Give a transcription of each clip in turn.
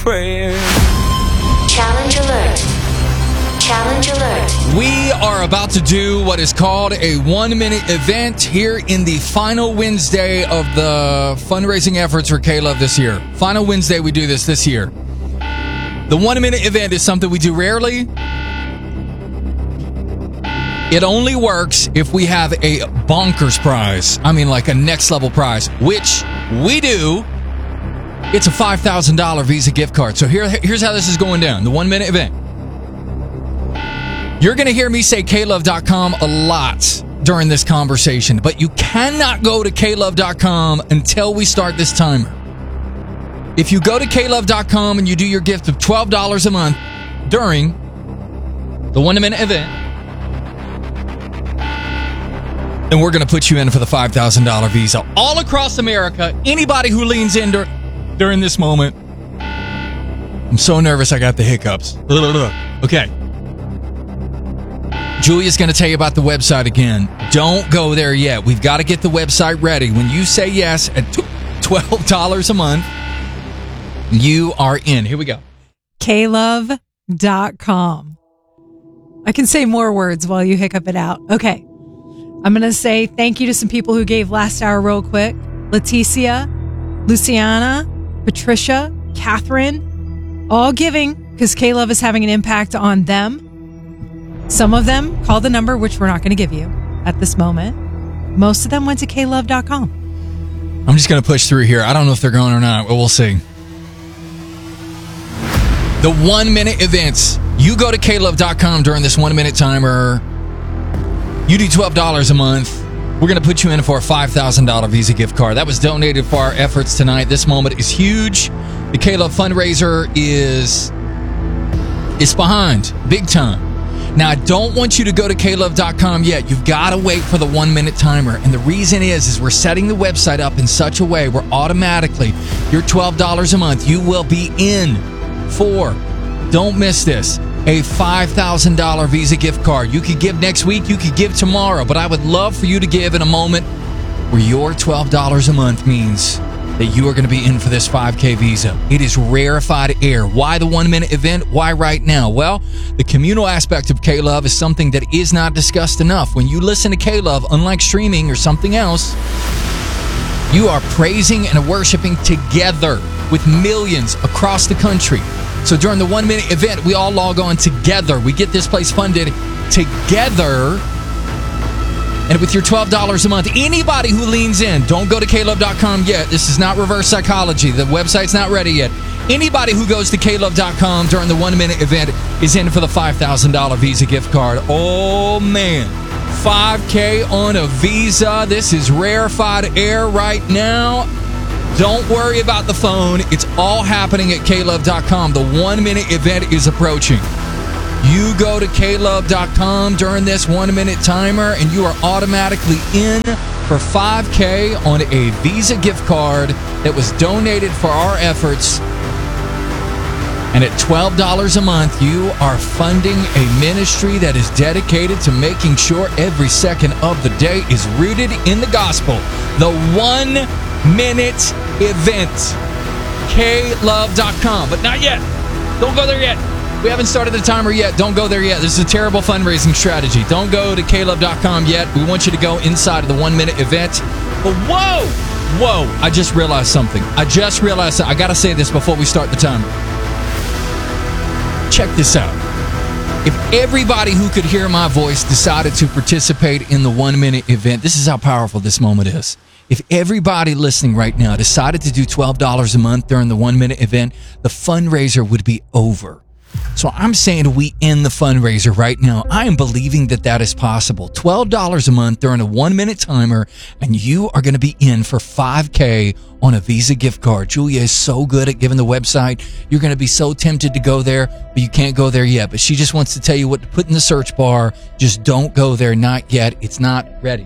prayer. Challenge alert. Challenge alert. We are about to do what is called a 1-minute event here in the final Wednesday of the fundraising efforts for K-Love this year. Final Wednesday we do this year. The 1-minute event is something we do rarely. It only works if we have a bonkers prize. I mean, like a next level prize, which we do. It's a $5,000 Visa gift card. So here's how this is going down. The 1-minute event. You're going to hear me say klove.com a lot during this conversation, but you cannot go to klove.com until we start this timer. If you go to klove.com and you do your gift of $12 a month during the 1-minute event, then we're going to put you in for the $5,000 Visa. All across America, anybody who leans in during this moment. I'm so nervous I got the hiccups. Okay. Julia's going to tell you about the website again. Don't go there yet. We've got to get the website ready. When you say yes at $12 a month, you are in. Here we go. klove.com. I can say more words while you hiccup it out. Okay. I'm going to say thank you to some people who gave last hour real quick. Leticia, Luciana, Patricia, Catherine, all giving because K-Love is having an impact on them. Some of them called the number, which we're not going to give you at this moment. Most of them went to klove.com. I'm just going to push through here. I don't know if they're going or not, but we'll see. The 1-minute events. You go to klove.com during this 1-minute timer. You do $12 a month. We're going to put you in for a $5,000 Visa gift card. That was donated for our efforts tonight. This moment is huge. The K-Love fundraiser is behind big time. Now, I don't want you to go to klove.com yet. You've got to wait for the 1-minute timer. And the reason is we're setting the website up in such a way where automatically your $12 a month, you will be in for, don't miss this, a $5,000 Visa gift card. You could give next week, you could give tomorrow, but I would love for you to give in a moment where your $12 a month means that you are going to be in for this 5K Visa. It is rarefied air. Why the 1-minute event? Why right now? Well, the communal aspect of K-Love is something that is not discussed enough. When you listen to K-Love, unlike streaming or something else, you are praising and worshiping together with millions across the country. So during the 1-minute event, we all log on together. We get this place funded together. And with your $12 a month, anybody who leans in, don't go to klove.com yet. This is not reverse psychology. The website's not ready yet. Anybody who goes to klove.com during the 1-minute event is in for the $5,000 Visa gift card. Oh, man. $5K on a Visa. This is rarefied air right now. Don't worry about the phone. It's all happening at klove.com. The 1-minute event is approaching. You go to klove.com during this 1-minute timer and you are automatically in for $5K on a Visa gift card that was donated for our efforts. And at $12 a month, you are funding a ministry that is dedicated to making sure every second of the day is rooted in the gospel. The 1-minute event. klove.com. But not yet. Don't go there yet. We haven't started the timer yet. Don't go there yet. This is a terrible fundraising strategy. Don't go to klove.com yet. We want you to go inside of the 1-minute event. But whoa, I just realized something. I got to say this before we start the timer. Check this out. If everybody who could hear my voice decided to participate in the 1-minute event, this is how powerful this moment is. If everybody listening right now decided to do $12 a month during the 1-minute event, the fundraiser would be over. So I'm saying we end the fundraiser right now. I am believing that is possible. $12 a month during a 1-minute timer, and you are going to be in for $5K on a Visa gift card. Julia is so good at giving the website. You're going to be so tempted to go there, but you can't go there yet. But she just wants to tell you what to put in the search bar. Just don't go there. Not yet. It's not ready.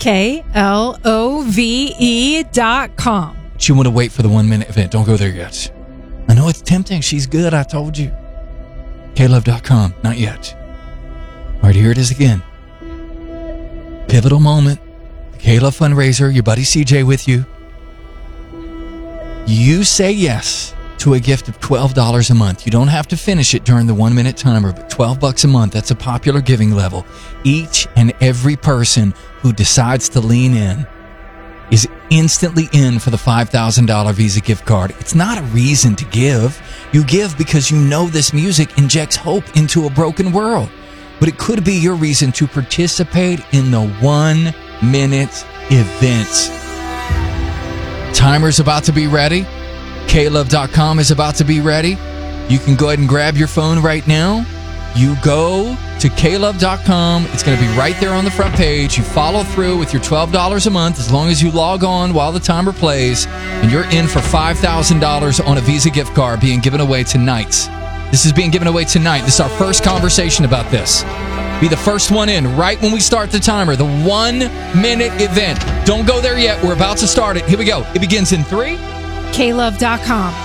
klove.com. But you want to wait for the 1-minute event. Don't go there yet. I know it's tempting. She's good. I told you. klove.com. Not yet. All right, here it is again. Pivotal moment. The K-Love fundraiser. Your buddy CJ with you. You say yes. to a gift of $12 a month. You don't have to finish it during the 1 minute timer, but $12 a month, that's a popular giving level. Each and every person who decides to lean in is instantly in for the $5,000 Visa gift card. It's not a reason to give. You give because you know this music injects hope into a broken world. But it could be your reason to participate in the 1 minute event. Timer's about to be ready. KLove.com is about to be ready. You can go ahead and grab your phone right now. You go to KLove.com. It's going to be right there on the front page. You follow through with your $12 a month as long as you log on while the timer plays, and you're in for $5,000 on a Visa gift card being given away tonight. This is being given away tonight. This is our first conversation about this. Be the first one in right when we start the timer. The 1 minute event. Don't go there yet. We're about to start it. Here we go. It begins in 3. KLove.com.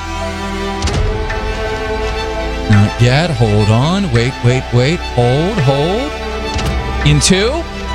Not yet. Hold on. Wait. Hold. In 2.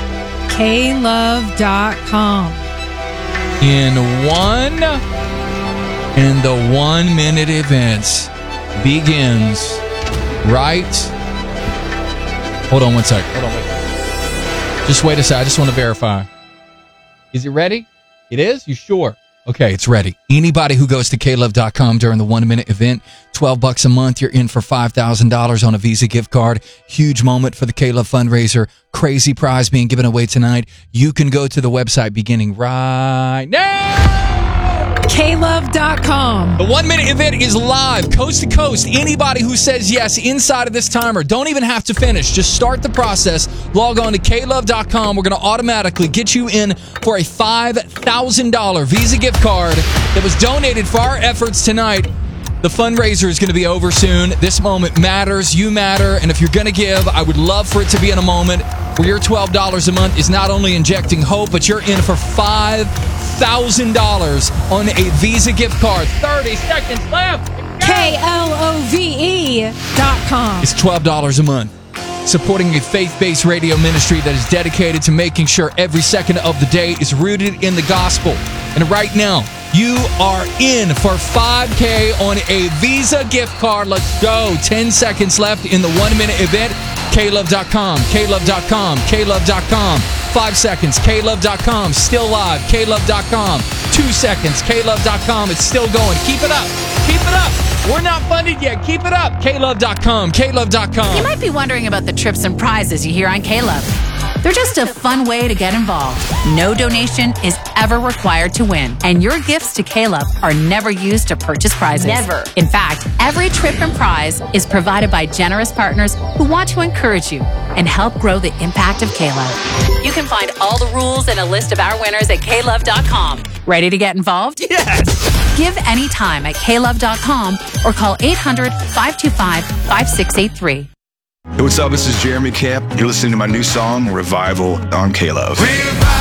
KLove.com. In 1. And the 1 minute event begins right. Hold on one sec. Wait. Just wait a sec. I just want to verify. Is it ready? It is? You sure? Okay, it's ready. Anybody who goes to KLove.com during the 1 minute event, $12 a month, you're in for $5,000 on a Visa gift card. Huge moment for the KLove fundraiser. Crazy prize being given away tonight. You can go to the website beginning right now. KLove.com. The 1 minute event is live, coast to coast. Anybody who says yes inside of this timer, don't even have to finish. Just start the process. Log on to KLove.com. We're going to automatically get you in for a $5,000 Visa gift card that was donated for our efforts tonight. The fundraiser is going to be over soon. This moment matters. You matter. And if you're going to give, I would love for it to be in a moment where your $12 a month is not only injecting hope, but you're in for $5,000 on a Visa gift card. 30 seconds left. KLOVE.com. It's $12 a month. Supporting a faith-based radio ministry that is dedicated to making sure every second of the day is rooted in the gospel. And right now, you are in for $5K on a Visa gift card. Let's go. 10 seconds left in the 1 minute event. KLove.com, KLove.com, KLove.com. 5 seconds, KLove.com, still live. KLove.com, 2 seconds, KLove.com. It's still going. Keep it up. Keep it up. We're not funded yet. Keep it up. KLove.com, KLove.com. You might be wondering about the trips and prizes you hear on KLove. They're just a fun way to get involved. No donation is ever required to win, and your gifts to KLove are never used to purchase prizes. Never. In fact, every trip and prize is provided by generous partners who want to encourage you and help grow the impact of KLove. You can find all the rules and a list of our winners at KLove.com. Ready to get involved? Yes! Give anytime at KLove.com or call 800-525-5683. Hey, what's up? This is Jeremy Camp. You're listening to my new song, Revival, on KLove. Revival.